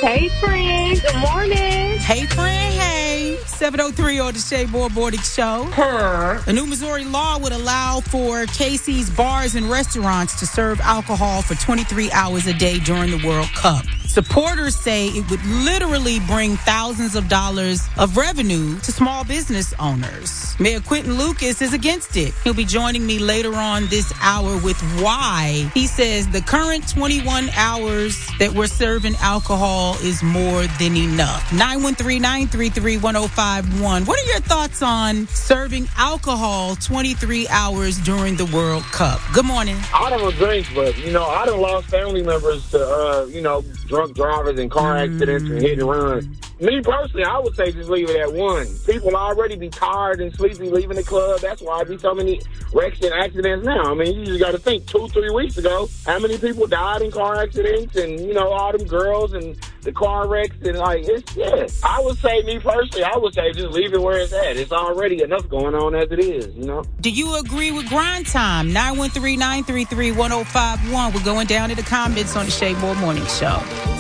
Hey, friend. Good morning. Hey, friend. Hey. 703 on the Shea Moore Morning Show. A new Missouri law would allow for Casey's bars and restaurants to serve alcohol for 23 hours a day during the World Cup. Supporters say it would literally bring thousands of dollars of revenue to small business owners. Mayor Quentin Lucas is against it. He'll be joining me later on this hour with why he says the current 21 hours that we're serving alcohol is more than enough. 913-933-1051. What are your thoughts on serving alcohol 23 hours during the World Cup? Good morning. I don't drink, but, I done lost family members to, drunk drivers and car accidents and hit and run. Me personally, I would say just leave it at one. People already be tired and sleepy leaving the club. That's why I be so many wrecks and accidents now. I mean, you just got to think 2-3 weeks ago, how many people died in car accidents and, all them girls and the car wrecks and I would say, me personally, I would say just leave it where it's at. It's already enough going on as it is, Do you agree with grind time? 913-933-1051. We're going down to the comments on the Shea Moore Morning Show.